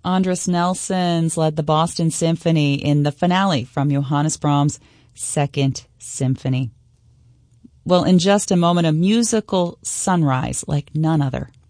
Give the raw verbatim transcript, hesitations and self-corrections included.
Andris Nelsons led the Boston Symphony in the finale from Johannes Brahms' Second Symphony. Well, in just a moment, a musical sunrise like none other